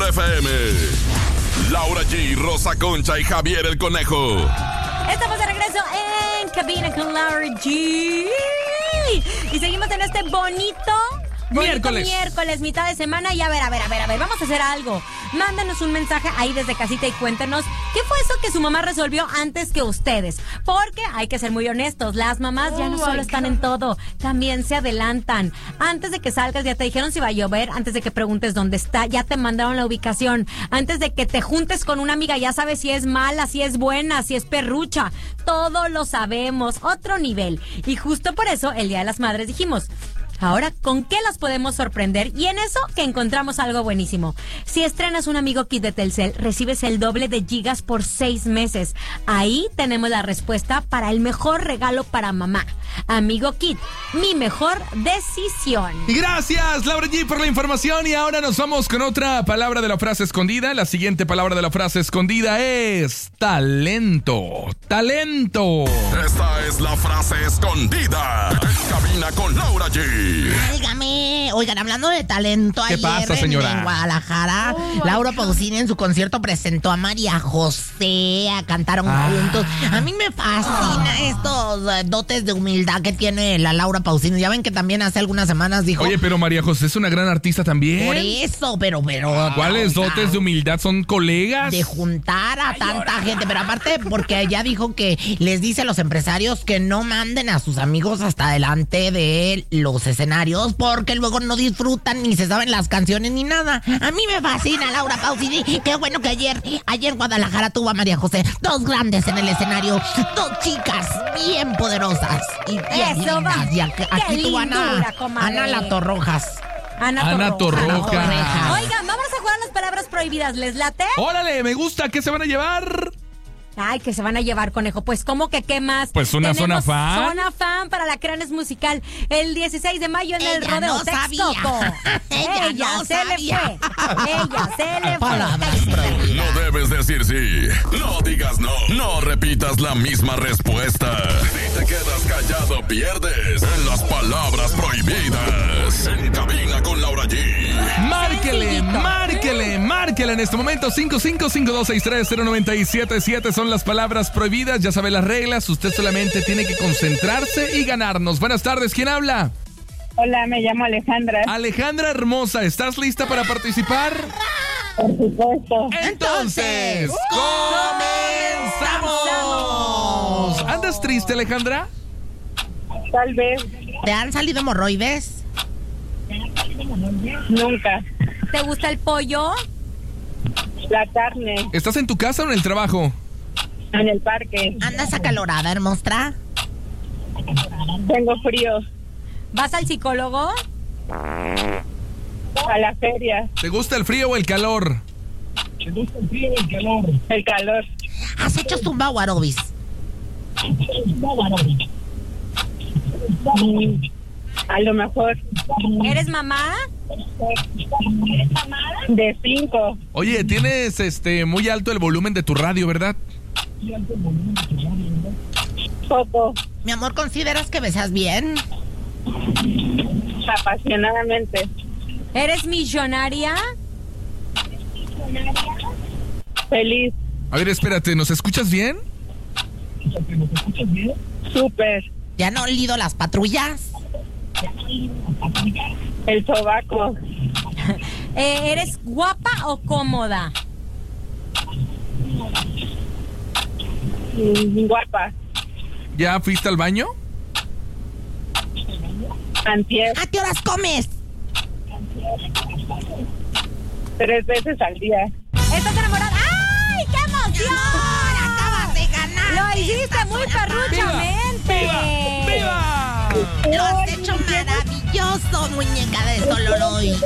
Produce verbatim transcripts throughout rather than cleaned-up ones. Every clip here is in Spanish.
mejor F M. Laura G, Rosa Concha y Javier el Conejo. Estamos de regreso en Cabina con Laura G. Y seguimos en este bonito... Miércoles. Miércoles, mitad de semana. Y a ver, a ver, a ver, a ver, vamos a hacer algo. Mándanos un mensaje ahí desde casita y cuéntenos qué fue eso que su mamá resolvió antes que ustedes. Porque hay que ser muy honestos, las mamás ya no solo están en todo, también se adelantan. Antes de que salgas ya te dijeron si va a llover, antes de que preguntes dónde está, ya te mandaron la ubicación. Antes de que te juntes con una amiga, ya sabes si es mala, si es buena, si es perrucha. Todo lo sabemos, otro nivel. Y justo por eso, el Día de las Madres dijimos... Ahora, ¿con qué las podemos sorprender? Y en eso que encontramos algo buenísimo. Si estrenas un Amigo Kit de Telcel, recibes el doble de gigas por seis meses. Ahí tenemos la respuesta para el mejor regalo para mamá. Amigo Kit, mi mejor decisión. Gracias, Laura G, por la información. Y ahora nos vamos con otra palabra de la frase escondida. La siguiente palabra de la frase escondida es talento. Talento. Esta es la frase escondida. En Cabina con Laura G. Óigame, oigan, hablando de talento, ¿Qué ayer pasa, señora? En, en Guadalajara, oh, Laura Pausini en su concierto presentó a María José, cantaron ah. juntos. A mí me fascina estos uh, dotes de humildad que tiene la Laura Pausini. Ya ven que también hace algunas semanas dijo... Oye, pero María José es una gran artista también. Por eso, pero... pero ¿Cuáles o sea, dotes de humildad? ¿Son colegas? De juntar a tanta gente, pero aparte porque ella dijo que les dice a los empresarios que no manden a sus amigos hasta delante de los escenarios porque luego no disfrutan ni se saben las canciones ni nada. A mí me fascina Laura Pausini. Qué bueno que ayer, ayer Guadalajara tuvo a María José, dos grandes en el escenario, dos chicas bien poderosas y bien Eso lindas. va. Y aquí, aquí tuvo Ana, Ana La Torrojas. Ana, Ana Torroja. Torroja. Oigan, vamos a jugar las palabras prohibidas. ¿Les late? Órale, me gusta. ¿Qué se van a llevar? Ay, que se van a llevar, Conejo. Pues, ¿cómo que qué más? Pues una zona Tenemos fan. Zona fan para la Cranes Musical el dieciséis de mayo en Ella el Rodeo no Texcoco. Ella Ella no se sabía. le fue. Ella se le Palabras fue. prohibidas. No debes decir sí. No digas no. No repitas la misma respuesta. Si te quedas callado, pierdes en las palabras prohibidas. En Cabina con Laura G. Márquele, márquele, márquele en este momento. cinco cinco cinco dos seis tres cero nueve siete siete son las palabras prohibidas. Ya sabe las reglas. Usted solamente tiene que concentrarse y ganarnos. Buenas tardes, ¿quién habla? Hola, me llamo Alejandra. Alejandra hermosa, ¿estás lista para participar? Por supuesto. Entonces, comenzamos. ¿Andas triste, Alejandra? Tal vez. ¿Te han salido hemorroides? Nunca. ¿Te gusta el pollo? La carne. ¿Estás en tu casa o en el trabajo? En el parque. ¿Andas acalorada, hermosa? Tengo frío. ¿Vas al psicólogo? A la feria. ¿Te gusta el frío o el calor? ¿Te gusta el frío o el calor? El calor. ¿Has hecho zumba o aerobis? Mm, a lo mejor. ¿Eres mamá? De cinco. Oye, tienes este muy alto el volumen de tu radio, ¿verdad? Poco. Mi amor, ¿consideras que besas bien? Apasionadamente. ¿Eres millonaria? Feliz. A ver, espérate, ¿nos escuchas bien? Súper. ¿Ya no han olido las patrullas? El sobaco. Eh, ¿Eres guapa o cómoda? Mm, guapa. ¿Ya fuiste al baño? Antier. ¿A qué horas comes? Tres veces al día. ¿Estás enamorada? ¡Ay, qué emoción! ¡Acabas de ganar! Lo hiciste muy perruchamente. ¡Viva! Lo has hecho maravilloso, muñeca de Sololoy.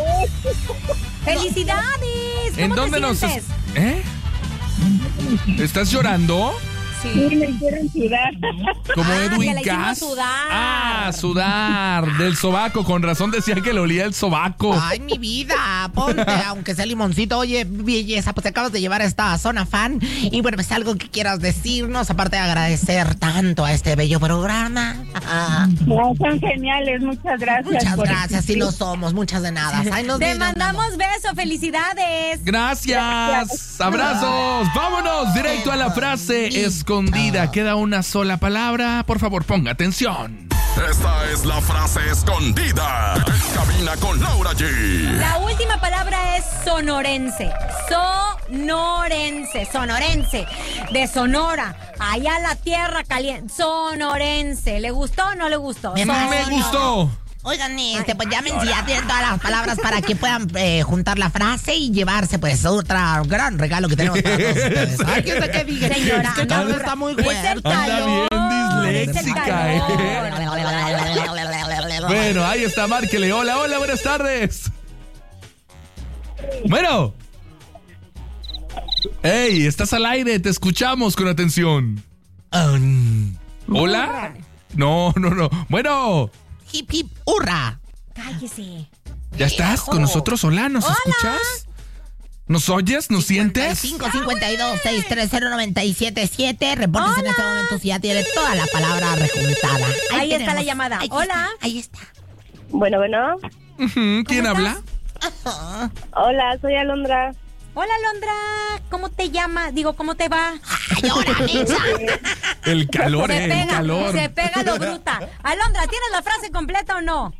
¡Felicidades! ¿Cómo ¿En dónde te nos... sientes? ¿Eh? ¿Estás llorando? Sí, sí. me hicieron sudar. Como Ah, Edwin que la hicimos Cass. sudar. Ah, sudar. Del sobaco. Con razón decía que le olía el sobaco. Ay, mi vida, ponte, aunque sea limoncito. Oye, belleza, pues te acabas de llevar a esta zona fan. Y bueno, pues algo que quieras decirnos, aparte de agradecer tanto a este bello programa. Ah, No, son geniales, muchas gracias. muchas por gracias, sí existir. lo somos, muchas de nada. Ay, nos Te digan, mandamos beso, felicidades. Gracias. Abrazos. Vámonos directo a la frase escondida. Queda una sola palabra. Por favor, ponga atención. Esta es la frase escondida. En cabina con Laura G. La última palabra es sonorense. Sonorense, sonorense. De Sonora. Allá la tierra caliente. Sonorense. ¿Le gustó o no le gustó? Me Son- Me gustó. Oigan, este, pues llamen si ya tienen todas las palabras para que puedan eh, juntar la frase y llevarse, pues, otro gran regalo que tenemos para todos ustedes. Ay, ¿qué sé qué dije? Señora, Es que anda Carla burra. está muy Es el fuerte. Anda bien calor, disléxica, es el ¿eh? calor. Bueno, ahí está, márquele. Hola, hola, buenas tardes. Bueno. Hey, estás al aire, te escuchamos con atención. Um, ¿Hola? No, no, no. Bueno, Hip, hip, hurra. Cállese. ¿ya estás con nosotros? Hola, ¿nos Hola. escuchas? ¿Nos oyes? ¿Nos sientes? cinco cinco dos, seis tres cero, nueve siete siete. Repórtese en este momento si ya tiene toda la palabra rejuntada. Ahí está tenemos. la llamada. Ahí Hola. está, ahí está. Bueno, bueno. Ujú, ¿quién habla? Hola, soy Alondra. Hola, Londra. ¿Cómo te llamas? Digo, ¿cómo te va? Ay, ahora, Mecha. El calor, Se eh, el pega, calor. se pega lo bruta. Alondra, ¿tienes la frase completa o no?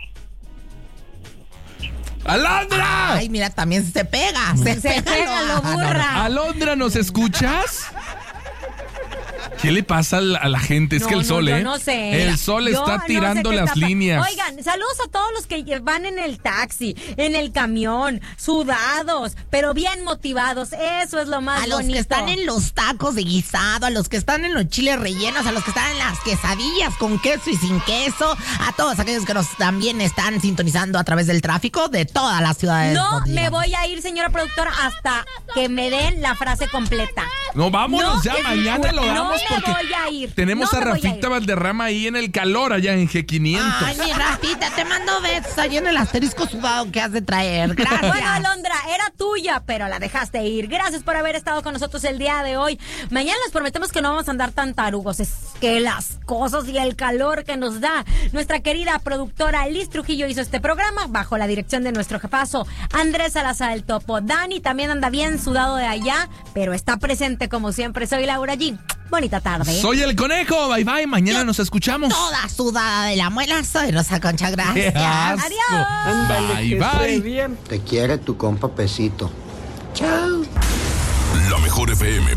¡Alondra! Ay, mira, también se pega. Se, Se pega lo burra. Alondra, ¿nos escuchas? ¿Qué le pasa a la, a la gente? Es No, que el no, sol, yo ¿eh? no sé. El sol Yo está no sé tirando qué las está pa- líneas. Oigan, saludos a todos los que van en el taxi, en el camión, sudados, pero bien motivados. Eso es lo más A los bonito. que están en los tacos de guisado, a los que están en los chiles rellenos, a los que están en las quesadillas con queso y sin queso, a todos aquellos que nos también están sintonizando a través del tráfico de todas las ciudades. No donde me llegamos. voy a ir, señora productora, hasta que me den la frase completa. No, vámonos No, ya, es mañana lo no damos me porque voy a ir. tenemos No a me voy a Rafita ir. Valderrama ahí en el calor, allá en G quinientos. Ay, mi Rafita, te mando besos ahí en el asterisco sudado que has de traer. Gracias. Bueno, Alondra, era tuya, pero la dejaste ir. Gracias por haber estado con nosotros el día de hoy. Mañana les prometemos que no vamos a andar tan tarugos. Es que las cosas y el calor que nos da. Nuestra querida productora Liz Trujillo hizo este programa bajo la dirección de nuestro jefazo Andrés Salazar el Topo. Dani también anda bien sudado de allá, pero está presente como siempre. Soy Laura G. Bonita tarde. Soy el conejo, bye bye, mañana Yo- nos escuchamos. Toda sudada de la muela, soy Rosa Concha, ¡Qué gracias. asco! Adiós. Bye bye. Te quiere tu compa Pesito. Chao. La mejor F M